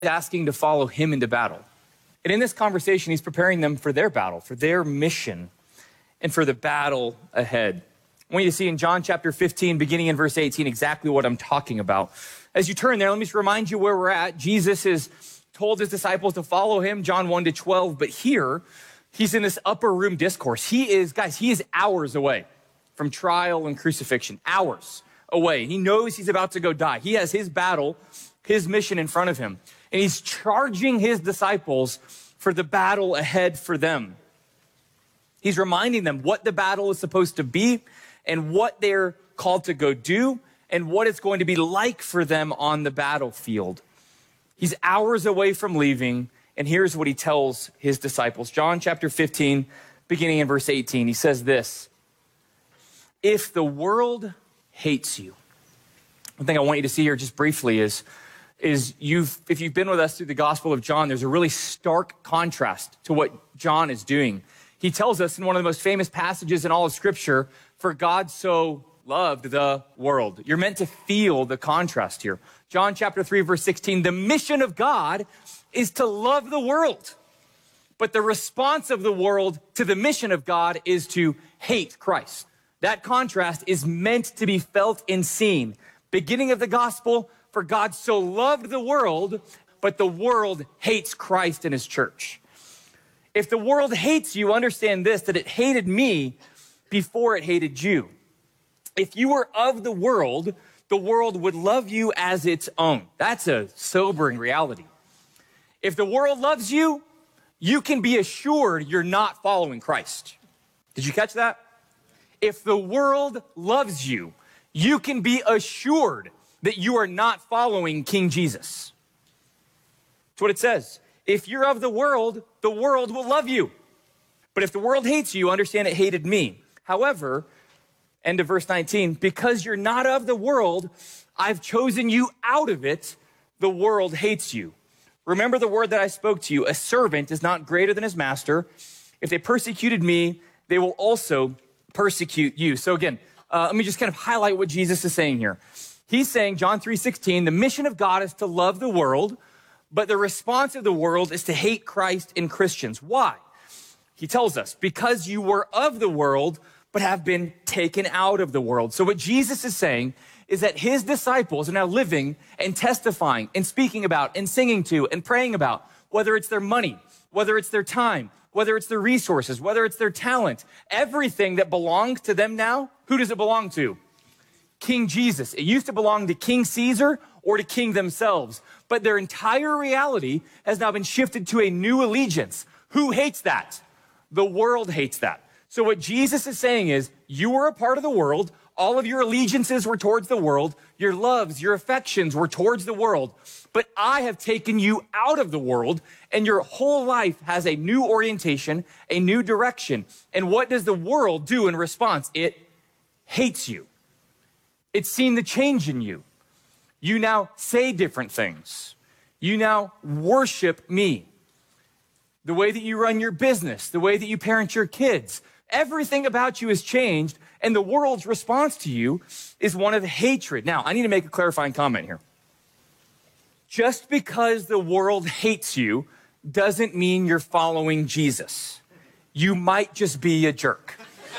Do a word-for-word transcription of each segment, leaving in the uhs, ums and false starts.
asking to follow him into battle. And in this conversation, he's preparing them for their battle, for their mission, and for the battle ahead. I want you to see in John chapter fifteen, beginning in verse eighteen, exactly what I'm talking about. As you turn there, let me just remind you where we're at. Jesus has told his disciples to follow him, John one to twelve. But here, he's in this upper room discourse. He is, guys, he is hours away from trial and crucifixion, hours away. He knows he's about to go die. He has his battle, his mission in front of him. And he's charging his disciples for the battle ahead for them. He's reminding them what the battle is supposed to be and what they're called to go do and what it's going to be like for them on the battlefield. He's hours away from leaving, and here's what he tells his disciples. John chapter fifteen, beginning in verse eighteen, he says this: if the world hates you, one thing I want you to see here just briefly is, is you've, if you've been with us through the Gospel of John, there's a really stark contrast to what John is doing. He tells us in one of the most famous passages in all of Scripture, for God so loved the world. You're meant to feel the contrast here. John chapter three, verse sixteen, the mission of God is to love the world. But the response of the world to the mission of God is to hate Christ. That contrast is meant to be felt and seen. Beginning of the gospel, for God so loved the world, but the world hates Christ and his church. If the world hates you, understand this, that it hated me before it hated you. If you were of the world, the world would love you as its own. That's a sobering reality. If the world loves you, you can be assured you're not following Christ. Did you catch that? If the world loves you, you can be assured that you are not following King Jesus. That's what it says. If you're of the world, the world will love you. But if the world hates you, understand it hated me. However, end of verse nineteen, because you're not of the world, I've chosen you out of it. The world hates you. Remember the word that I spoke to you. A servant is not greater than his master. If they persecuted me, they will also persecute you. So again, uh, let me just kind of highlight what Jesus is saying here. He's saying, John three sixteen, the mission of God is to love the world, but the response of the world is to hate Christ and Christians. Why? He tells us, because you were of the world, but have been taken out of the world. So what Jesus is saying is that his disciples are now living and testifying and speaking about and singing to and praying about, whether it's their money, whether it's their time, whether it's their resources, whether it's their talent, everything that belongs to them now, who does it belong to? King Jesus. It used to belong to King Caesar or to king themselves, but their entire reality has now been shifted to a new allegiance. Who hates that? The world hates that. So what Jesus is saying is, you were a part of the world. All of your allegiances were towards the world. Your loves, your affections were towards the world. But I have taken you out of the world, and your whole life has a new orientation, a new direction. And what does the world do in response? It hates you. It's seen the change in you. You now say different things. You now worship me. The way that you run your business, the way that you parent your kids, everything about you has changed, and the world's response to you is one of hatred. Now, I need to make a clarifying comment here. Just because the world hates you doesn't mean you're following Jesus. You might just be a jerk.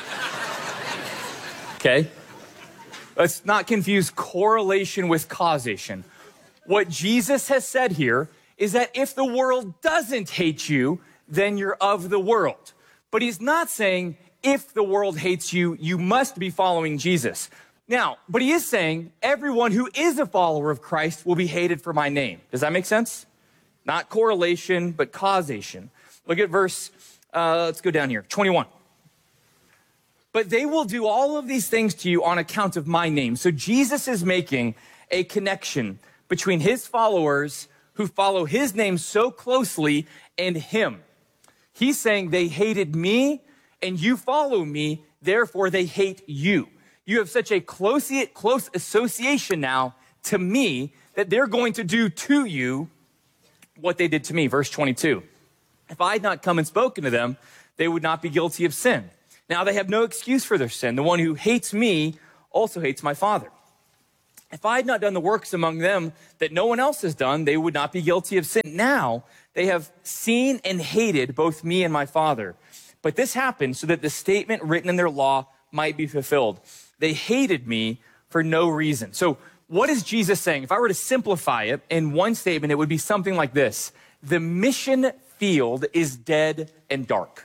Okay? Let's not confuse correlation with causation. What Jesus has said here is that if the world doesn't hate you, then you're of the world. But he's not saying if the world hates you, you must be following Jesus. Now, but he is saying everyone who is a follower of Christ will be hated for my name. Does that make sense? Not correlation, but causation. Look at verse, uh, let's go down here, twenty-one. But they will do all of these things to you on account of my name. So Jesus is making a connection between his followers who follow his name so closely and him. He's saying they hated me and you follow me, therefore they hate you. You have such a close, close association now to me that they're going to do to you what they did to me. Verse twenty-two. If I had not come and spoken to them, they would not be guilty of sin. Now they have no excuse for their sin. The one who hates me also hates my Father. If I had not done the works among them that no one else has done, they would not be guilty of sin. Now they have seen and hated both me and my Father. But this happened so that the statement written in their law might be fulfilled. They hated me for no reason. So what is Jesus saying? If I were to simplify it in one statement, it would be something like this. The mission field is dead and dark.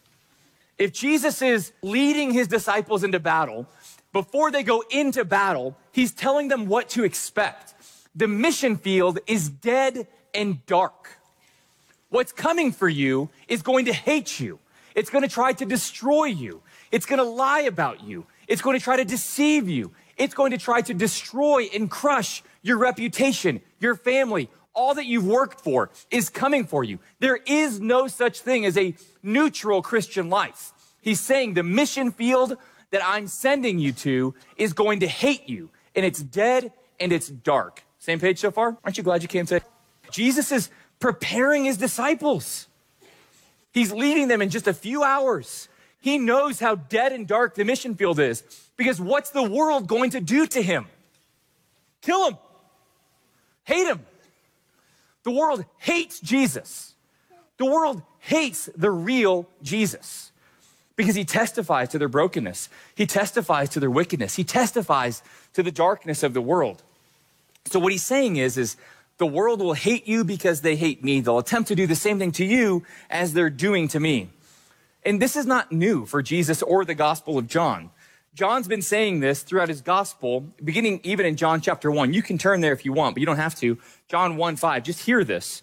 If Jesus is leading his disciples into battle, before they go into battle, he's telling them what to expect. The mission field is dead and dark. What's coming for you is going to hate you. It's going to try to destroy you. It's going to lie about you. It's going to try to deceive you. It's going to try to destroy and crush your reputation, your family. All that you've worked for is coming for you. There is no such thing as a neutral Christian life. He's saying the mission field that I'm sending you to is going to hate you, and it's dead and it's dark. Same page so far? Aren't you glad you came today? Jesus is preparing his disciples. He's leading them in just a few hours. He knows how dead and dark the mission field is, because what's the world going to do to him? Kill him. Hate him. The world hates Jesus. The world hates the real Jesus. Because he testifies to their brokenness. He testifies to their wickedness. He testifies to the darkness of the world. So what he's saying is, is the world will hate you because they hate me. They'll attempt to do the same thing to you as they're doing to me. And this is not new for Jesus or the Gospel of John. John's been saying this throughout his gospel, beginning even in John chapter one. You can turn there if you want, but you don't have to. John one five, just hear this.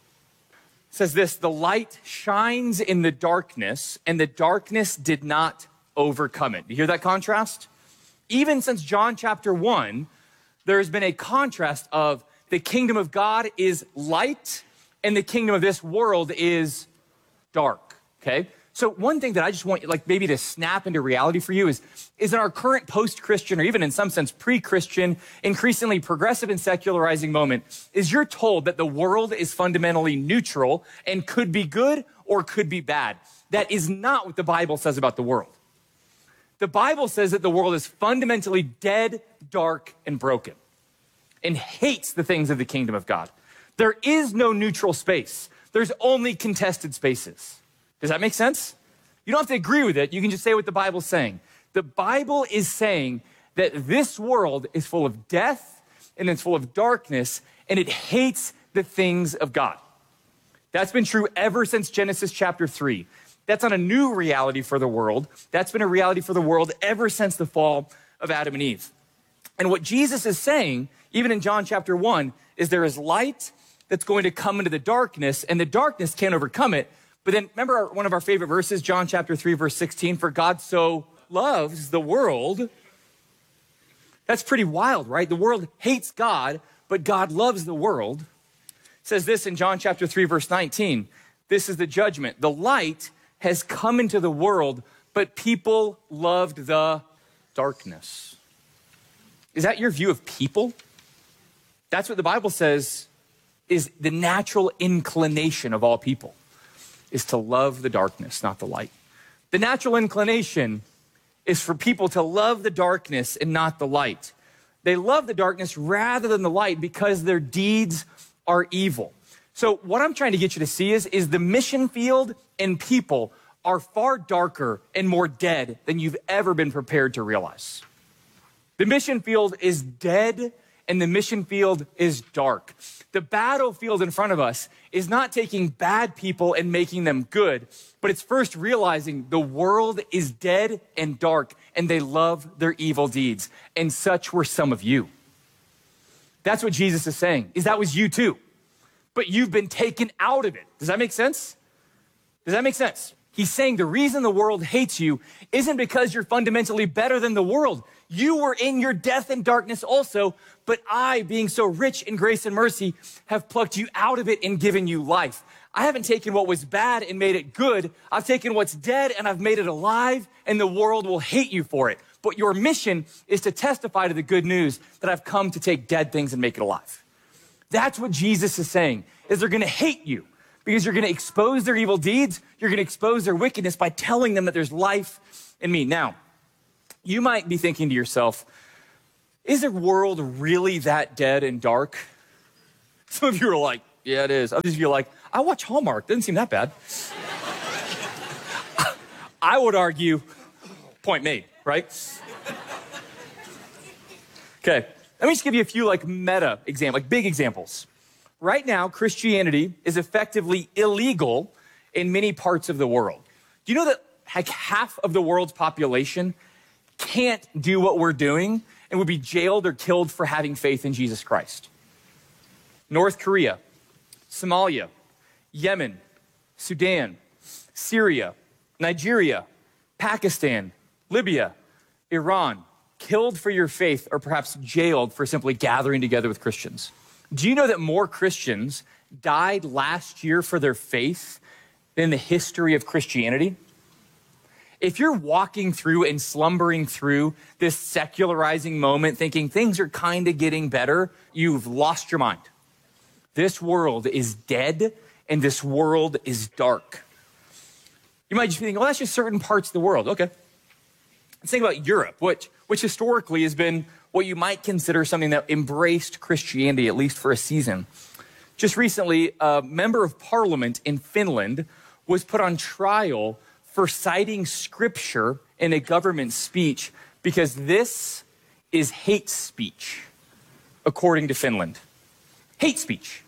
It says this, the light shines in the darkness, and the darkness did not overcome it. Do you hear that contrast? Even since John chapter one, there's been a contrast of the kingdom of God is light, and the kingdom of this world is dark, okay? So one thing that I just want like maybe to snap into reality for you is, is in our current post-Christian, or even in some sense pre-Christian, increasingly progressive and secularizing moment, is you're told that the world is fundamentally neutral and could be good or could be bad. That is not what the Bible says about the world. The Bible says that the world is fundamentally dead, dark, and broken, and hates the things of the kingdom of God. There is no neutral space. There's only contested spaces. Does that make sense? You don't have to agree with it. You can just say what the Bible's saying. The Bible is saying that this world is full of death and it's full of darkness, and it hates the things of God. That's been true ever since Genesis chapter three. That's not a new reality for the world. That's been a reality for the world ever since the fall of Adam and Eve. And what Jesus is saying, even in John chapter one, is there is light that's going to come into the darkness, and the darkness can't overcome it. But then remember our, one of our favorite verses, John chapter three, verse sixteen, for God so loves the world. That's pretty wild, right? The world hates God, but God loves the world. It says this in John chapter three, verse nineteen. This is the judgment. The light has come into the world, but people loved the darkness. Is that your view of people? That's what the Bible says is the natural inclination of all people, is to love the darkness, not the light. The natural inclination is for people to love the darkness and not the light. They love the darkness rather than the light because their deeds are evil. So what I'm trying to get you to see is, is the mission field and people are far darker and more dead than you've ever been prepared to realize. The mission field is dead, and the mission field is dark. The battlefield in front of us is not taking bad people and making them good, but it's first realizing the world is dead and dark, and they love their evil deeds. And such were some of you. That's what Jesus is saying, is that was you too. But you've been taken out of it. Does that make sense? Does that make sense? He's saying the reason the world hates you isn't because you're fundamentally better than the world. You were in your death and darkness also, but I, being so rich in grace and mercy, have plucked you out of it and given you life. I haven't taken what was bad and made it good. I've taken what's dead and I've made it alive, and the world will hate you for it. But your mission is to testify to the good news that I've come to take dead things and make it alive. That's what Jesus is saying, is they're going to hate you because you're going to expose their evil deeds. You're going to expose their wickedness by telling them that there's life in me. Now, you might be thinking to yourself, Is the world really that dead and dark? Some of you are like, yeah, it is. Others of you are like, I watch Hallmark. Doesn't seem that bad. I would argue, point made, right? Okay, let me just give you a few like meta examples, like big examples. Right now, Christianity is effectively illegal in many parts of the world. Do you know that like half of the world's population can't do what we're doing and would be jailed or killed for having faith in Jesus Christ? North Korea, Somalia, Yemen, Sudan, Syria, Nigeria, Pakistan, Libya, Iran, killed for your faith or perhaps jailed for simply gathering together with Christians. Do you know that more Christians died last year for their faith than the history of Christianity? If you're walking through and slumbering through this secularizing moment, thinking things are kind of getting better, you've lost your mind. This world is dead and this world is dark. You might just be thinking, well, that's just certain parts of the world. Okay. Let's think about Europe, which, which historically has been what you might consider something that embraced Christianity, at least for a season. Just recently, a member of parliament in Finland was put on trial for citing scripture in a government speech because this is hate speech, according to Finland. Hate speech.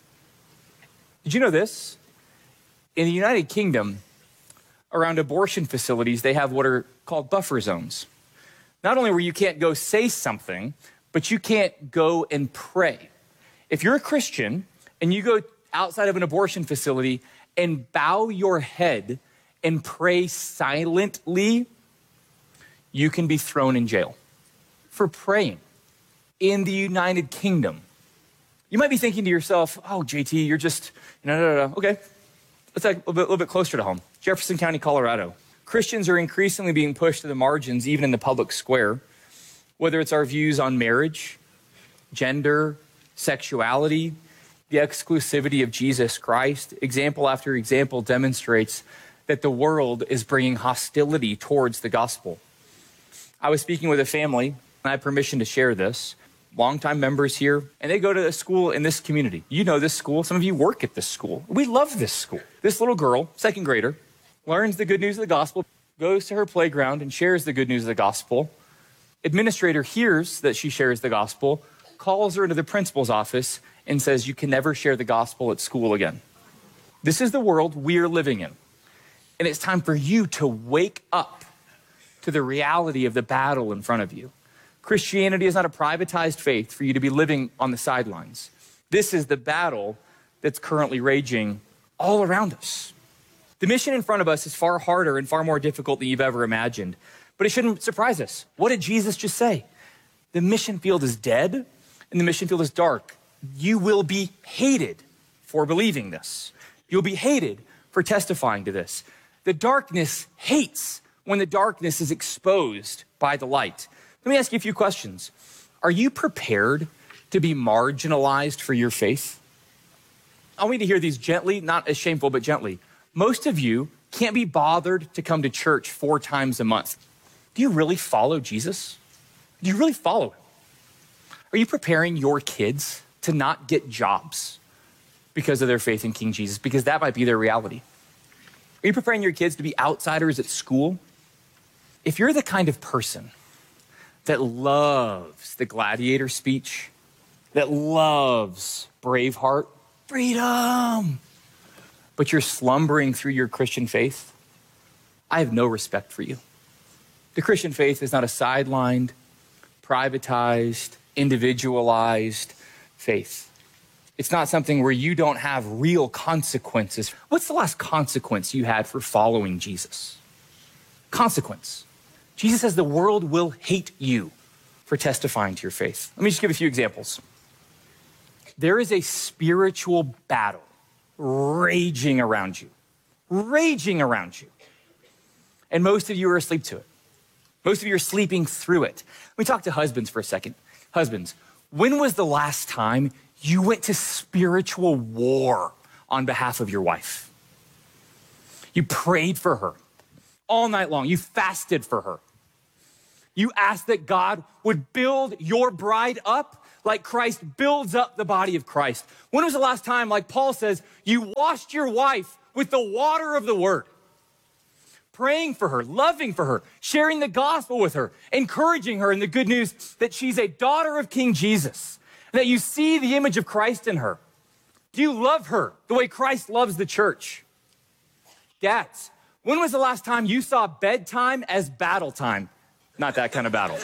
Did you know this? In the United Kingdom, around abortion facilities, they have what are called buffer zones. Not only where you can't go say something, but you can't go and pray. If you're a Christian and you go outside of an abortion facility and bow your head and pray silently, you can be thrown in jail for praying in the United Kingdom. You might be thinking to yourself, oh, J T, you're just, no, no, no, no. Okay, let's take a little bit, a little bit closer to home. Jefferson County, Colorado. Christians are increasingly being pushed to the margins, even in the public square, whether it's our views on marriage, gender, sexuality, the exclusivity of Jesus Christ. Example after example demonstrates that the world is bringing hostility towards the gospel. I was speaking with a family, and I have permission to share this, longtime members here, and they go to a school in this community. You know this school. Some of you work at this school. We love this school. This little girl, second grader, learns the good news of the gospel, goes to her playground and shares the good news of the gospel. Administrator hears that she shares the gospel, calls her into the principal's office and says, you can never share the gospel at school again. This is the world we're living in. And it's time for you to wake up to the reality of the battle in front of you. Christianity is not a privatized faith for you to be living on the sidelines. This is the battle that's currently raging all around us. The mission in front of us is far harder and far more difficult than you've ever imagined. But it shouldn't surprise us. What did Jesus just say? The mission field is dead and the mission field is dark. You will be hated for believing this. You'll be hated for testifying to this. The darkness hates when the darkness is exposed by the light. Let me ask you a few questions. Are you prepared to be marginalized for your faith? I want you to hear these gently, not as shameful, but gently. Most of you can't be bothered to come to church four times a month. Do you really follow Jesus? Do you really follow him? Are you preparing your kids to not get jobs because of their faith in King Jesus? Because that might be their reality. Are you preparing your kids to be outsiders at school? If you're the kind of person that loves the gladiator speech, that loves Braveheart, freedom, but you're slumbering through your Christian faith, I have no respect for you. The Christian faith is not a sidelined, privatized, individualized faith. It's not something where you don't have real consequences. What's the last consequence you had for following Jesus? Consequence. Jesus says the world will hate you for testifying to your faith. Let me just give a few examples. There is a spiritual battle raging around you, raging around you. And most of you are asleep to it. Most of you are sleeping through it. Let me talk to husbands for a second. Husbands, when was the last time you went to spiritual war on behalf of your wife? You prayed for her all night long. You fasted for her. You ask that God would build your bride up like Christ builds up the body of Christ. When was the last time, like Paul says, you washed your wife with the water of the word? Praying for her, loving for her, sharing the gospel with her, encouraging her in the good news that she's a daughter of King Jesus, and that you see the image of Christ in her. Do you love her the way Christ loves the church? Dads, when was the last time you saw bedtime as battle time? Not that kind of battle.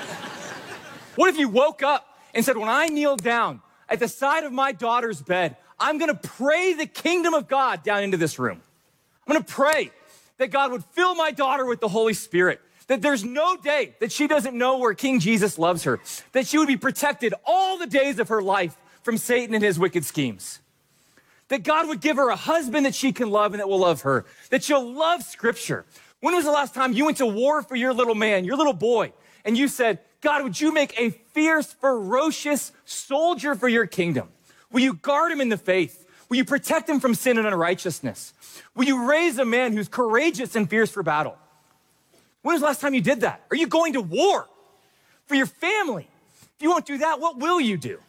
What if you woke up and said, when I kneel down at the side of my daughter's bed, I'm gonna pray the kingdom of God down into this room. I'm gonna pray that God would fill my daughter with the Holy Spirit, that there's no day that she doesn't know where King Jesus loves her, that she would be protected all the days of her life from Satan and his wicked schemes, that God would give her a husband that she can love and that will love her, that she'll love Scripture. When was the last time you went to war for your little man, your little boy, and you said, God, would you make a fierce, ferocious soldier for your kingdom? Will you guard him in the faith? Will you protect him from sin and unrighteousness? Will you raise a man who's courageous and fierce for battle? When was the last time you did that? Are you going to war for your family? If you won't do that, what will you do?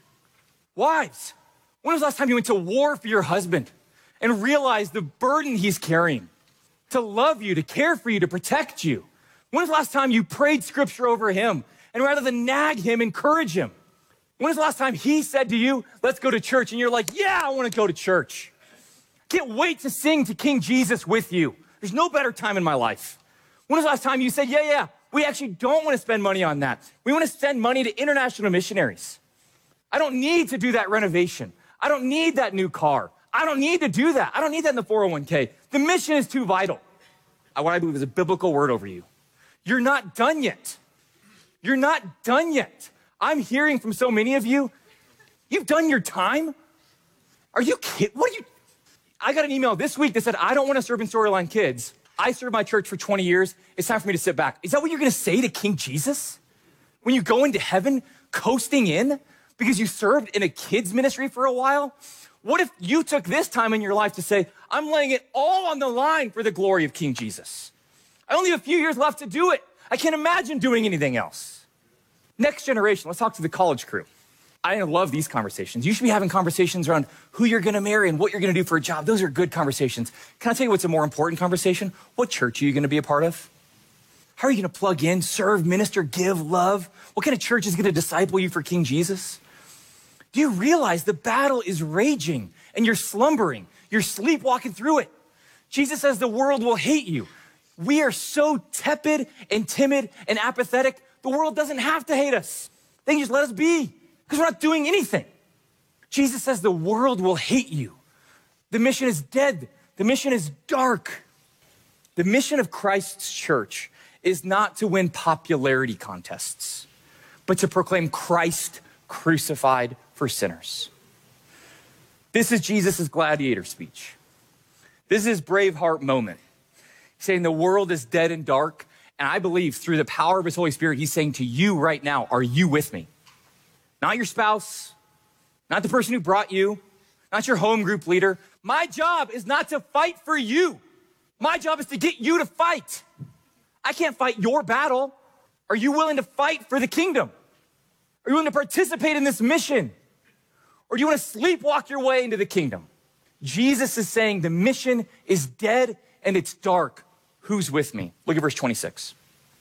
Wives, when was the last time you went to war for your husband and realized the burden he's carrying to love you, to care for you, to protect you? When was the last time you prayed Scripture over him and rather than nag him, encourage him? When was the last time he said to you, let's go to church, and you're like, yeah, I want to go to church. Can't wait to sing to King Jesus with you. There's no better time in my life. When was the last time you said, yeah, yeah, we actually don't want to spend money on that. We want to spend money to international missionaries. I don't need to do that renovation. I don't need that new car. I don't need to do that. I don't need that in the four oh one k. The mission is too vital. What I believe is a biblical word over you. You're not done yet. You're not done yet. I'm hearing from so many of you, you've done your time? Are you kidding? What are you? I got an email this week that said, I don't want to serve in Storyline Kids. I served my church for twenty years. It's time for me to sit back. Is that what you're going to say to King Jesus? When you go into heaven, coasting in because you served in a kids ministry for a while? What if you took this time in your life to say, I'm laying it all on the line for the glory of King Jesus? I only have a few years left to do it. I can't imagine doing anything else. Next generation, let's talk to the college crew. I love these conversations. You should be having conversations around who you're gonna marry and what you're gonna do for a job. Those are good conversations. Can I tell you what's a more important conversation? What church are you gonna be a part of? How are you gonna plug in, serve, minister, give, love? What kind of church is gonna disciple you for King Jesus? Do you realize the battle is raging and you're slumbering? You're sleepwalking through it. Jesus says the world will hate you. We are so tepid and timid and apathetic. The world doesn't have to hate us. They can just let us be because we're not doing anything. Jesus says the world will hate you. The mission is dead. The mission is dark. The mission of Christ's church is not to win popularity contests, but to proclaim Christ crucified for sinners. This is Jesus' gladiator speech. This is his Braveheart moment. He's saying the world is dead and dark. And I believe through the power of his Holy Spirit, he's saying to you right now, are you with me? Not your spouse, not the person who brought you, not your home group leader. My job is not to fight for you. My job is to get you to fight. I can't fight your battle. Are you willing to fight for the kingdom? Are you willing to participate in this mission? Or do you want to sleepwalk your way into the kingdom? Jesus is saying the mission is dead and it's dark. Who's with me? Look at verse twenty-six.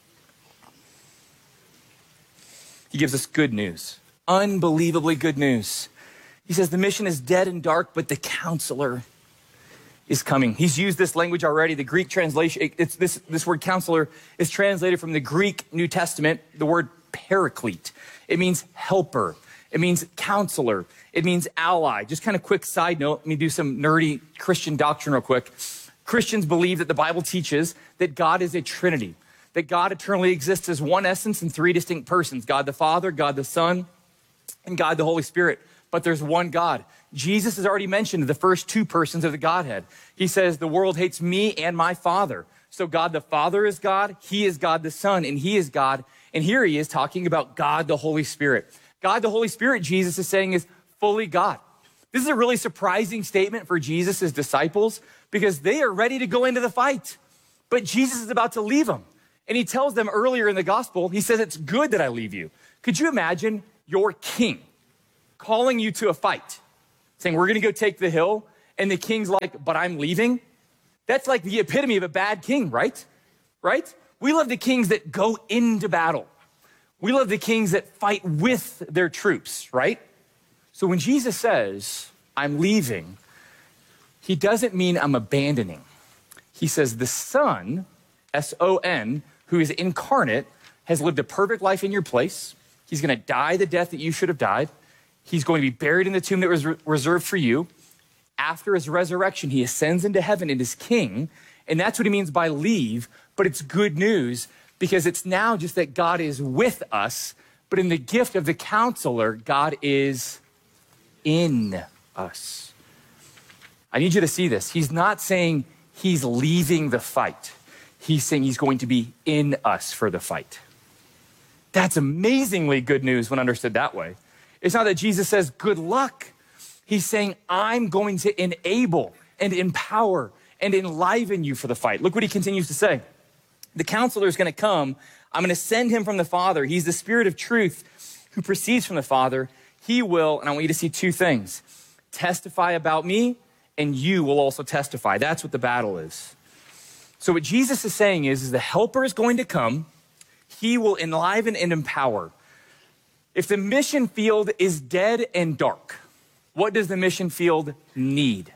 He gives us good news, unbelievably good news. He says the mission is dead and dark, but the counselor is coming. He's used this language already. The Greek translation, it's this, this word counselor is translated from the Greek New Testament, the word paraclete. It means helper. It means counselor. It means ally. Just kind of quick side note. Let me do some nerdy Christian doctrine real quick. Christians believe that the Bible teaches that God is a Trinity, that God eternally exists as one essence in three distinct persons, God the Father, God the Son, and God the Holy Spirit. But there's one God. Jesus has already mentioned the first two persons of the Godhead. He says, the world hates me and my Father. So God the Father is God, he is God the Son, and he is God. And here he is talking about God the Holy Spirit. God the Holy Spirit, Jesus is saying, is fully God. This is a really surprising statement for Jesus' disciples because they are ready to go into the fight. But Jesus is about to leave them. And he tells them earlier in the gospel, he says, it's good that I leave you. Could you imagine your king calling you to a fight, saying, we're going to go take the hill, and the king's like, but I'm leaving? That's like the epitome of a bad king, right? Right? We love the kings that go into battle. We love the kings that fight with their troops, right? So when Jesus says, I'm leaving, he doesn't mean I'm abandoning. He says the Son, S O N, who is incarnate, has lived a perfect life in your place. He's going to die the death that you should have died. He's going to be buried in the tomb that was re- reserved for you. After his resurrection, he ascends into heaven and is king. And that's what he means by leave. But it's good news because it's now just that God is with us. But in the gift of the counselor, God is in us. I need you to see this. He's not saying he's leaving the fight. He's saying he's going to be in us for the fight. That's amazingly good news when understood that way. It's not that Jesus says, good luck. He's saying, I'm going to enable and empower and enliven you for the fight. Look what he continues to say. The counselor is going to come. I'm going to send him from the Father. He's the Spirit of truth who proceeds from the Father. He will, and I want you to see two things, testify about me, and you will also testify. That's what the battle is. So what Jesus is saying is, is the helper is going to come. He will enliven and empower. If the mission field is dead and dark, what does the mission field need?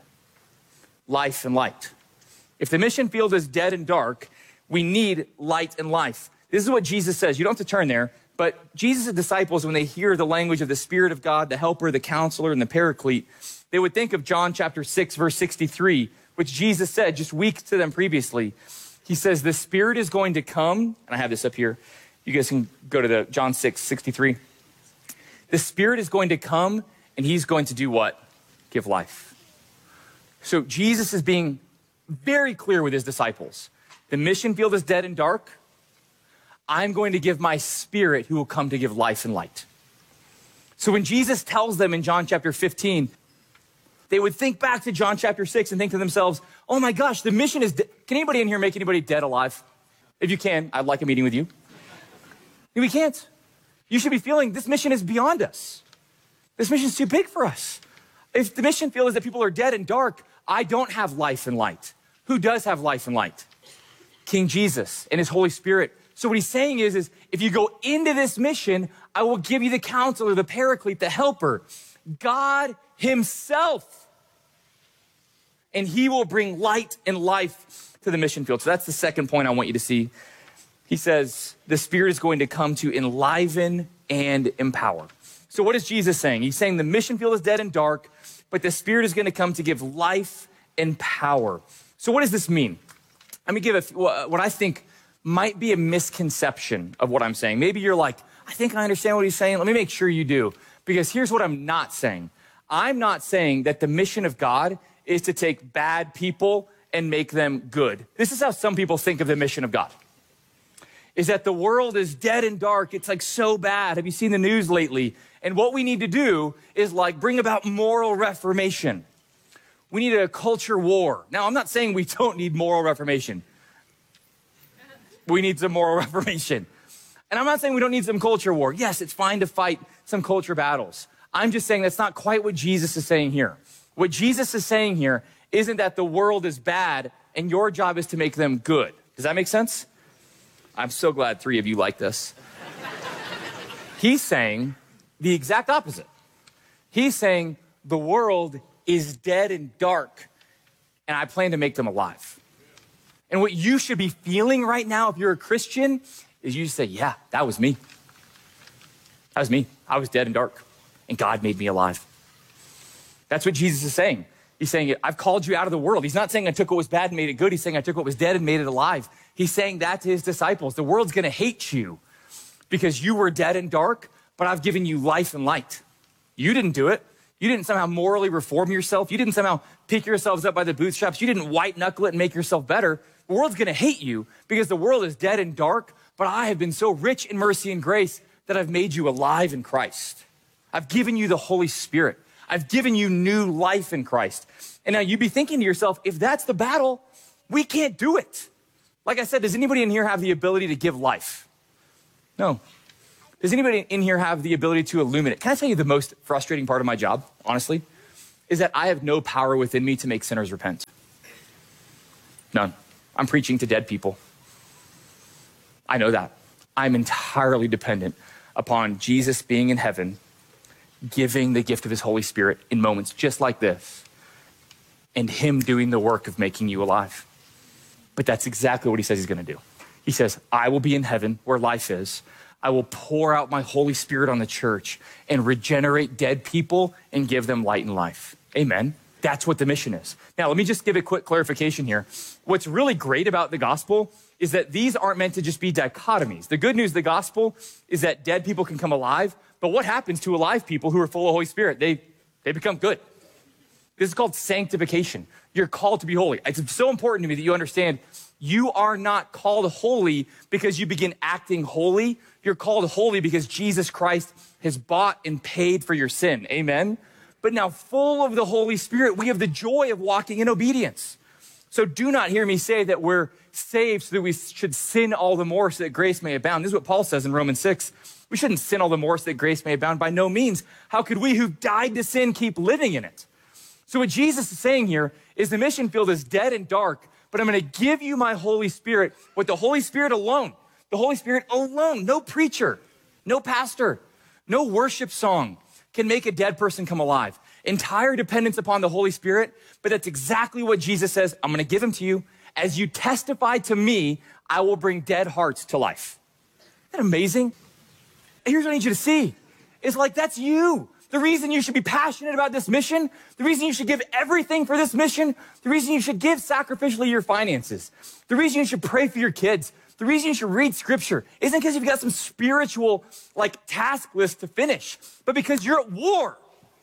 Life and light. If the mission field is dead and dark, we need light and life. This is what Jesus says. You don't have to turn there, but Jesus' disciples, when they hear the language of the Spirit of God, the helper, the counselor, and the paraclete, they would think of John chapter six, verse sixty-three, which Jesus said just weeks to them previously. He says, the Spirit is going to come, and I have this up here. You guys can go to the John six, sixty-three. The Spirit is going to come, and he's going to do what? Give life. So Jesus is being very clear with his disciples. The mission field is dead and dark. I'm going to give my Spirit who will come to give life and light. So when Jesus tells them in John chapter fifteen, they would think back to John chapter six and think to themselves, oh my gosh, the mission is dead. Can anybody in here make anybody dead alive? If you can, I'd like a meeting with you. We can't. You should be feeling this mission is beyond us. This mission is too big for us. If the mission field is that people are dead and dark, I don't have life and light. Who does have life and light? King Jesus and his Holy Spirit. So what he's saying is, is if you go into this mission, I will give you the counselor, the paraclete, the helper, God himself. And he will bring light and life to the mission field. So that's the second point I want you to see. He says the Spirit is going to come to enliven and empower. So what is Jesus saying? He's saying the mission field is dead and dark, but the Spirit is going to come to give life and power. So what does this mean? Let me give a, what I think might be a misconception of what I'm saying. Maybe you're like, I think I understand what he's saying. Let me make sure you do. Because here's what I'm not saying. I'm not saying that the mission of God is to take bad people and make them good. This is how some people think of the mission of God. Is that the world is dead and dark. It's like so bad. Have you seen the news lately? And what we need to do is like bring about moral reformation. We need a culture war. Now, I'm not saying we don't need moral reformation. We need some moral reformation. And I'm not saying we don't need some culture war. Yes, it's fine to fight some culture battles. I'm just saying that's not quite what Jesus is saying here. What Jesus is saying here isn't that the world is bad and your job is to make them good. Does that make sense? I'm so glad three of you like this. He's saying the exact opposite. He's saying the world is dead and dark, and I plan to make them alive. And what you should be feeling right now, if you're a Christian, is you say, yeah, that was me. That was me. I was dead and dark, and God made me alive. That's what Jesus is saying. He's saying, I've called you out of the world. He's not saying I took what was bad and made it good. He's saying I took what was dead and made it alive. He's saying that to his disciples. The world's going to hate you because you were dead and dark, but I've given you life and light. You didn't do it. You didn't somehow morally reform yourself. You didn't somehow pick yourselves up by the bootstraps. You didn't white knuckle it and make yourself better. The world's going to hate you because the world is dead and dark, but I have been so rich in mercy and grace that I've made you alive in Christ. I've given you the Holy Spirit. I've given you new life in Christ. And now you'd be thinking to yourself, if that's the battle, we can't do it. Like I said, does anybody in here have the ability to give life? No. Does anybody in here have the ability to illuminate? Can I tell you the most frustrating part of my job, honestly, is that I have no power within me to make sinners repent. None. I'm preaching to dead people. I know that. I'm entirely dependent upon Jesus being in heaven, giving the gift of his Holy Spirit in moments just like this, and him doing the work of making you alive. But that's exactly what he says he's going to do. He says, I will be in heaven where life is. I will pour out my Holy Spirit on the church and regenerate dead people and give them light and life. Amen. That's what the mission is. Now, let me just give a quick clarification here. What's really great about the gospel is that these aren't meant to just be dichotomies. The good news of the gospel is that dead people can come alive, but what happens to alive people who are full of Holy Spirit? They, they become good. This is called sanctification. You're called to be holy. It's so important to me that you understand you are not called holy because you begin acting holy. You're called holy because Jesus Christ has bought and paid for your sin. Amen? But now full of the Holy Spirit, we have the joy of walking in obedience. So do not hear me say that we're saved so that we should sin all the more so that grace may abound. This is what Paul says in Romans six. We shouldn't sin all the more so that grace may abound. By no means. How could we who died to sin keep living in it? So what Jesus is saying here is the mission field is dead and dark, but I'm going to give you my Holy Spirit with the Holy Spirit alone. The Holy Spirit alone. No preacher, no pastor, no worship song can make a dead person come alive. Entire dependence upon the Holy Spirit, but that's exactly what Jesus says. I'm going to give him to you. As you testify to me, I will bring dead hearts to life. Isn't that amazing? Here's what I need you to see. It's like, that's you. The reason you should be passionate about this mission, the reason you should give everything for this mission, the reason you should give sacrificially your finances, the reason you should pray for your kids, the reason you should read scripture isn't because you've got some spiritual like task list to finish, but because you're at war.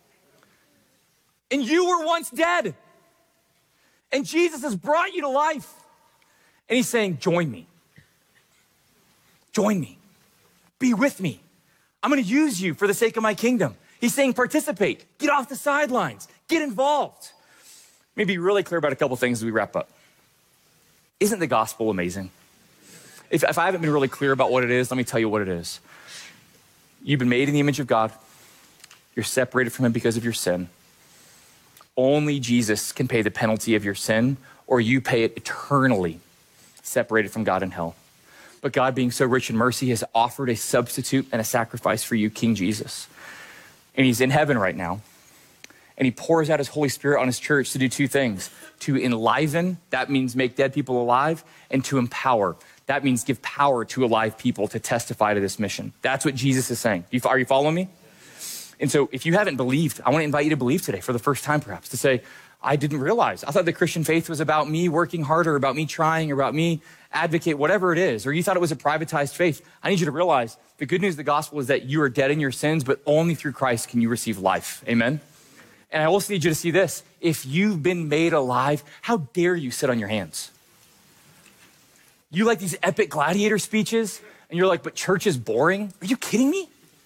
And you were once dead. And Jesus has brought you to life. And he's saying, join me. Join me. Be with me. I'm going to use you for the sake of my kingdom. He's saying participate. Get off the sidelines. Get involved. Let me be really clear about a couple things as we wrap up. Isn't the gospel amazing? If, if I haven't been really clear about what it is, let me tell you what it is. You've been made in the image of God. You're separated from him because of your sin. Only Jesus can pay the penalty of your sin, or you pay it eternally, separated from God in hell. But God, being so rich in mercy, has offered a substitute and a sacrifice for you, King Jesus. And he's in heaven right now. And he pours out his Holy Spirit on his church to do two things. To enliven, that means make dead people alive, and to empower. That means give power to alive people to testify to this mission. That's what Jesus is saying. Are you following me? And so if you haven't believed, I want to invite you to believe today for the first time perhaps, to say, I didn't realize. I thought the Christian faith was about me working harder, about me trying, or about me advocate, whatever it is. Or you thought it was a privatized faith. I need you to realize the good news of the gospel is that you are dead in your sins, but only through Christ can you receive life. Amen? And I also need you to see this. If you've been made alive, how dare you sit on your hands? You like these epic gladiator speeches, and you're like, but church is boring? Are you kidding me?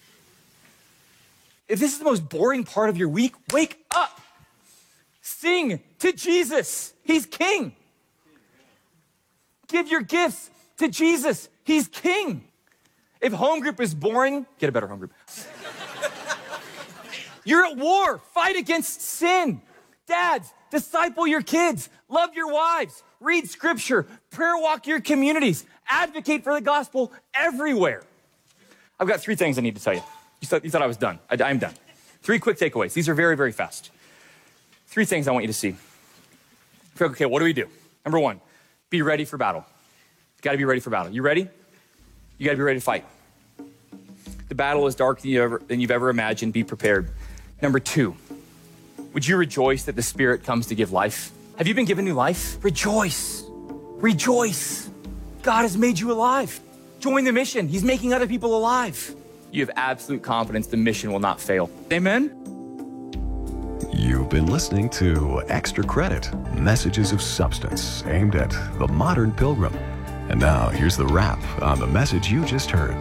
If this is the most boring part of your week, wake up. Sing to Jesus. He's king. Give your gifts to Jesus. He's king. If home group is boring, get a better home group. You're at war. Fight against sin. Dads, disciple your kids. Love your wives. Read scripture. Prayer walk your communities. Advocate for the gospel everywhere. I've got three things I need to tell you. You thought, you thought I was done. I, I'm done. Three quick takeaways. These are very, very fast. Three things I want you to see. Okay, what do we do? Number one, be ready for battle. You got to be ready for battle. You ready? You got to be ready to fight. The battle is darker than, you ever, than you've ever imagined. Be prepared. Number two, would you rejoice that the Spirit comes to give life? Have you been given new life? Rejoice. Rejoice. God has made you alive. Join the mission. He's making other people alive. You have absolute confidence the mission will not fail. Amen? You've been listening to Extra Credit, Messages of Substance, aimed at the modern pilgrim. And now, here's the wrap on the message you just heard.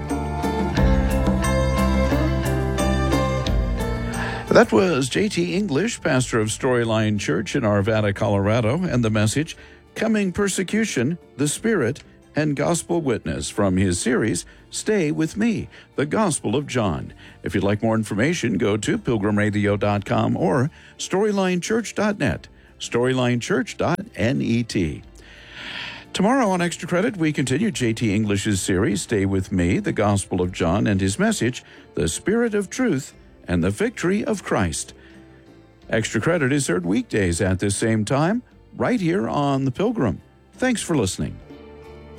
That was J T English, pastor of Storyline Church in Arvada, Colorado, and the message, Coming Persecution, the Spirit, and Gospel Witness from his series, Stay With Me, the Gospel of John. If you'd like more information, go to pilgrim radio dot com or storyline church dot net, storyline church dot net. Tomorrow on Extra Credit, we continue J T English's series, Stay With Me, the Gospel of John, and his message, The Spirit of Truth and the Victory of Christ. Extra Credit is heard weekdays at this same time, right here on The Pilgrim. Thanks for listening.